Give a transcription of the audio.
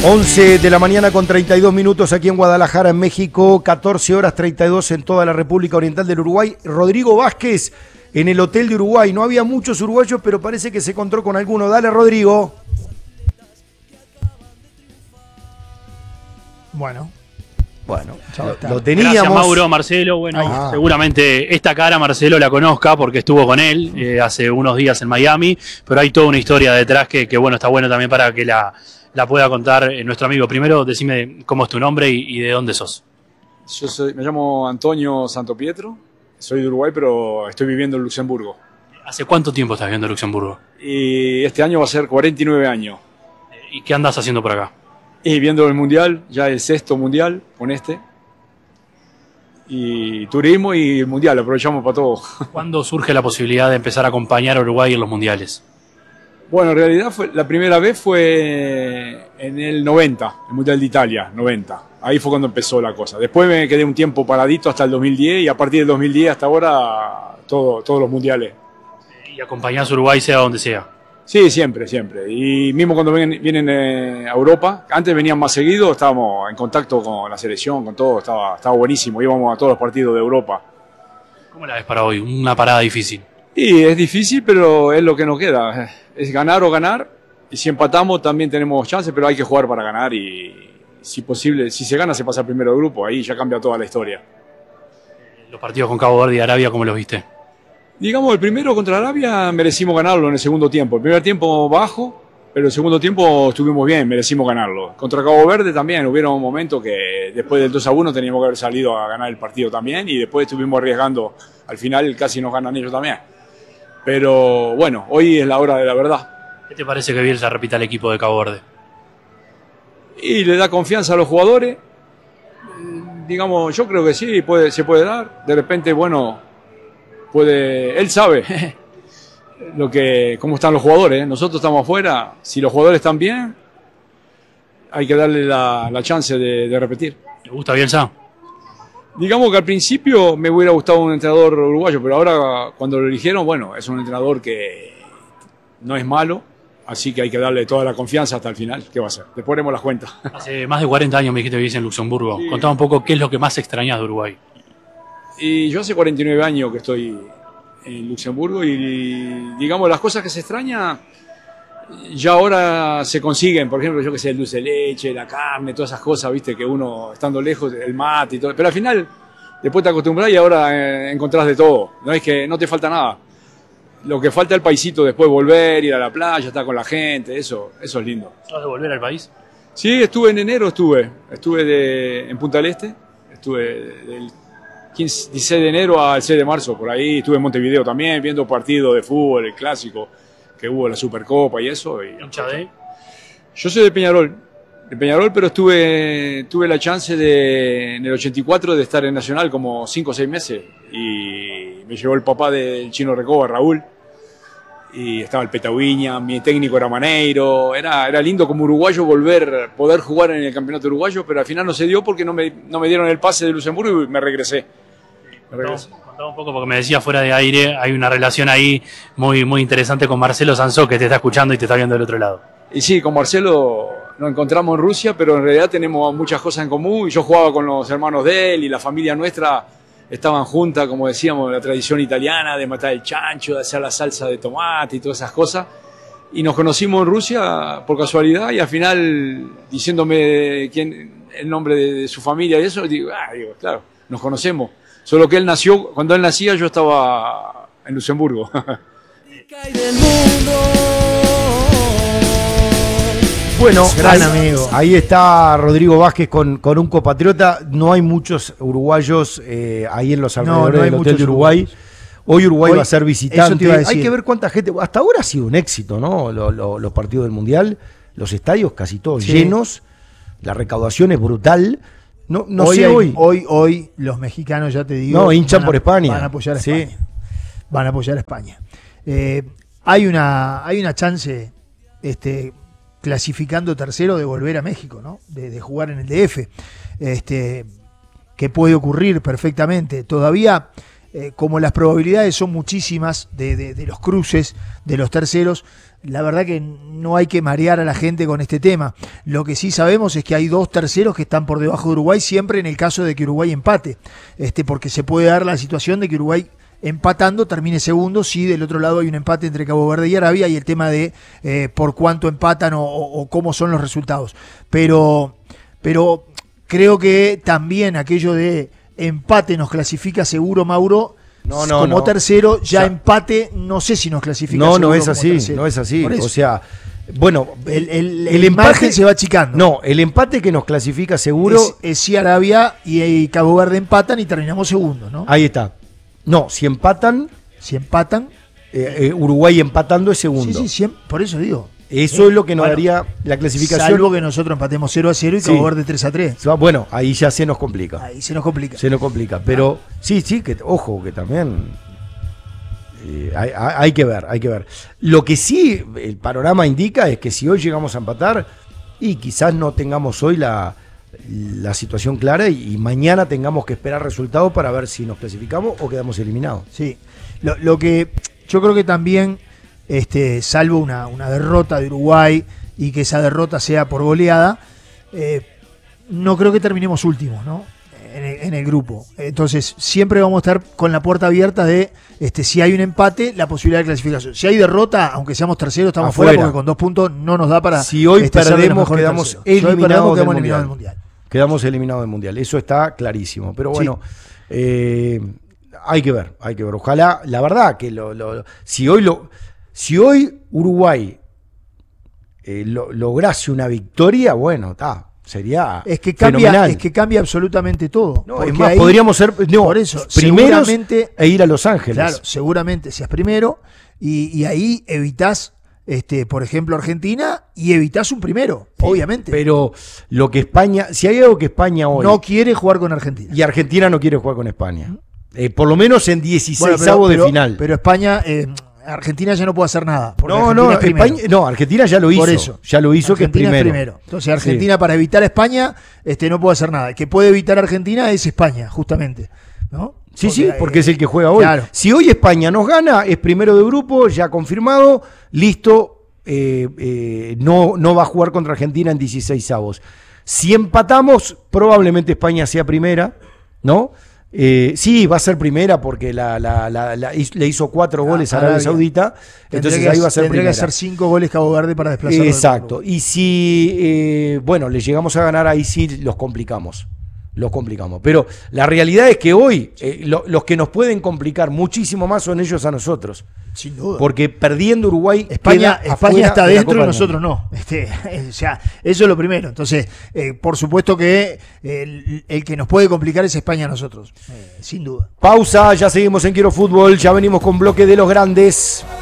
11 de la mañana con 32 minutos aquí en Guadalajara, en México, 14 horas 32 en toda la República Oriental del Uruguay. Rodrigo Vázquez en el Hotel de Uruguay. No había muchos uruguayos, pero parece que se encontró con alguno. Dale, Rodrigo. Bueno, lo teníamos. Gracias, Mauro, Marcelo. Bueno, seguramente esta cara Marcelo la conozca porque estuvo con él hace unos días en Miami, pero hay toda una historia detrás que bueno, está bueno también para que la pueda contar nuestro amigo. Primero, decime cómo es tu nombre y de dónde sos. Me llamo Antonio Santopietro, soy de Uruguay, pero estoy viviendo en Luxemburgo. ¿Hace cuánto tiempo estás viviendo en Luxemburgo? Y este año va a ser 49 años. ¿Y qué andás haciendo por acá? Y viendo el Mundial, ya el 6º Mundial con este. Y turismo y el Mundial, aprovechamos para todo. ¿Cuándo surge la posibilidad de empezar a acompañar a Uruguay en los Mundiales? Bueno, en realidad la primera vez fue en el 90, el Mundial de Italia, 90. Ahí fue cuando empezó la cosa. Después me quedé un tiempo paradito hasta el 2010 y a partir del 2010 hasta ahora todos los mundiales. ¿Y acompañás a Uruguay sea donde sea? Sí, siempre, siempre. Y mismo cuando vienen a Europa, antes venían más seguido, estábamos en contacto con la selección, con todo, estaba buenísimo, íbamos a todos los partidos de Europa. ¿Cómo la ves para hoy? Una parada difícil. Y es difícil, pero es lo que nos queda. Es ganar o ganar. Y si empatamos también tenemos chances, pero hay que jugar para ganar. Y si posible, si se gana, se pasa primero de grupo. Ahí ya cambia toda la historia. Los partidos con Cabo Verde y Arabia, ¿cómo los viste? Digamos, el primero contra Arabia merecimos ganarlo en el segundo tiempo. El primer tiempo bajo, pero el segundo tiempo estuvimos bien, merecimos ganarlo. Contra Cabo Verde también hubieron momentos que después del 2-1 teníamos que haber salido a ganar el partido también. Y después estuvimos arriesgando. Al final casi nos ganan ellos también. Pero bueno, hoy es la hora de la verdad. ¿Qué te parece que Bielsa repita el equipo de Cabo Verde? Y le da confianza a los jugadores. Digamos, yo creo que sí, se puede dar. De repente, bueno, él sabe cómo están los jugadores. Nosotros estamos afuera. Si los jugadores están bien, hay que darle la chance de repetir. ¿Te gusta Bielsa? Digamos que al principio me hubiera gustado un entrenador uruguayo, pero ahora cuando lo eligieron, bueno, es un entrenador que no es malo, así que hay que darle toda la confianza hasta el final. ¿Qué va a hacer? Después haremos las cuentas. Hace más de 40 años me dijiste que vivís en Luxemburgo. Sí. Contame un poco qué es lo que más extrañás de Uruguay. Y yo hace 49 años que estoy en Luxemburgo y digamos las cosas que se extrañan ya ahora se consiguen, por ejemplo, yo que sé, el dulce de leche, la carne, todas esas cosas, viste, que uno estando lejos, el mate y todo, pero al final después te acostumbras y ahora encontrás de todo, no es que no te falta nada. Lo que falta es el paisito, después volver, ir a la playa, estar con la gente, eso es lindo. ¿Vas a volver al país? Sí, estuve en enero, en Punta del Este, estuve del 16 de enero al 6 de marzo, por ahí, estuve en Montevideo también, viendo partidos de fútbol, el clásico, que hubo la Supercopa y eso. ¿Hincha de? Yo soy de Peñarol, pero tuve la chance en el 84 de estar en Nacional como 5 o 6 meses y me llevó el papá del Chino Recoba, Raúl, y estaba el Petauiña, mi técnico era Maneiro, era lindo como uruguayo poder jugar en el campeonato uruguayo, pero al final no se dio porque no me dieron el pase de Luxemburgo y me regresé. Contame un poco porque me decía fuera de aire, hay una relación ahí muy, muy interesante con Marcelo Sansó que te está escuchando y te está viendo del otro lado. Y sí, con Marcelo nos encontramos en Rusia, pero en realidad tenemos muchas cosas en común. Yo jugaba con los hermanos de él y la familia nuestra estaban juntas, como decíamos, la tradición italiana de matar el chancho, de hacer la salsa de tomate y todas esas cosas. Y nos conocimos en Rusia por casualidad y al final diciéndome el nombre de su familia y eso, digo, claro, nos conocemos. Solo que cuando él nacía yo estaba en Luxemburgo. Bueno, gran amigo. Ahí está Rodrigo Vázquez con un compatriota. No hay muchos uruguayos ahí en los alrededores del Hotel de Uruguay. Hoy Uruguay va a ser visitante. Hay que ver cuánta gente. Hasta ahora ha sido un éxito, ¿no? Los partidos del Mundial, los estadios casi todos llenos. La recaudación es brutal. No sé hoy. Hoy los mexicanos, ya te digo. No, hinchan por España. Van a apoyar a España. Sí. Van a apoyar a España. Hay una chance, clasificando tercero, de volver a México, ¿no? De jugar en el DF. Que puede ocurrir perfectamente. Todavía como las probabilidades son muchísimas de los cruces, de los terceros, la verdad que no hay que marear a la gente con este tema. Lo que sí sabemos es que hay 2 terceros que están por debajo de Uruguay, siempre en el caso de que Uruguay empate, porque se puede dar la situación de que Uruguay empatando termine segundo si del otro lado hay un empate entre Cabo Verde y Arabia, y el tema de por cuánto empatan o cómo son los resultados. Pero creo que también aquello de empate nos clasifica seguro, Mauro. Como tercero, ya empate, no sé si nos clasifica. No es así, no es así. O sea, bueno, el empate se va achicando. No, el empate que nos clasifica seguro es si Arabia y Cabo Verde empatan y terminamos segundo, ¿no? Ahí está. No, si empatan, Uruguay empatando es segundo. Sí, por eso digo. Eso es lo que nos daría la clasificación. Salvo que nosotros empatemos 0-0 y Cabo Verde 3-3. Bueno, ahí ya se nos complica. Se nos complica. Pero sí, que ojo, que también hay que ver. Lo que sí el panorama indica es que si hoy llegamos a empatar, y quizás no tengamos hoy la situación clara, y mañana tengamos que esperar resultados para ver si nos clasificamos o quedamos eliminados. Sí, lo que yo creo que también, salvo una derrota de Uruguay y que esa derrota sea por goleada, no creo que terminemos últimos, ¿no? En el grupo. Entonces siempre vamos a estar con la puerta abierta de si hay un empate, la posibilidad de clasificación. Si hay derrota, aunque seamos terceros, estamos fuera, porque con 2 puntos no nos da para. Si hoy perdemos, quedamos eliminados del Mundial. Quedamos eliminados del Mundial. Eso está clarísimo. Pero bueno, hay que ver. Ojalá, la verdad, que si hoy Uruguay lograse una victoria, bueno, sería fenomenal. Es que cambia absolutamente todo. No, es más, podríamos ser por eso, primeros e ir a Los Ángeles. Claro, seguramente seas primero y ahí evitás, por ejemplo, Argentina, y evitás un primero, obviamente. Pero lo que España, si hay algo que España hoy no quiere jugar con Argentina. Y Argentina no quiere jugar con España. Por lo menos en 16avos de final. Pero España... Argentina ya no puede hacer nada. Argentina ya lo hizo. Por eso. Ya lo hizo, Argentina que es primero. Entonces Argentina, para evitar a España, no puede hacer nada. El que puede evitar a Argentina es España, justamente, ¿no? Porque es el que juega hoy. Claro. Si hoy España nos gana, es primero de grupo, ya confirmado, listo, no va a jugar contra Argentina en 16avos. Si empatamos, probablemente España sea primera, ¿no? Sí, va a ser primera porque le hizo 4 goles a Arabia Saudita, entonces ahí va a ser primera. Tendría que hacer 5 goles Cabo Verde para desplazarlo. Exacto, y si le llegamos a ganar, ahí sí los complicamos. Pero la realidad es que hoy los que nos pueden complicar muchísimo más son ellos a nosotros. Sin duda. Porque perdiendo Uruguay, España está dentro y nosotros no. Eso es lo primero. Entonces, por supuesto que el que nos puede complicar es España a nosotros. Sin duda. Pausa, ya seguimos en Quiero Fútbol, ya venimos con bloque de los grandes.